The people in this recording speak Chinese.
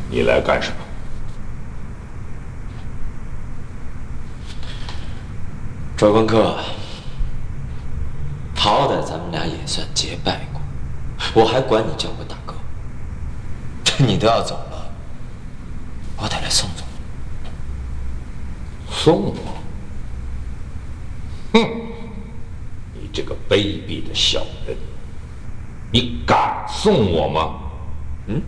你来干什么？ 周文科，好歹咱们俩也算结拜过，我还管你叫我大哥。这你都要走了，我得来送送你。 送我？哼！你这个卑鄙的小人，你敢送我吗？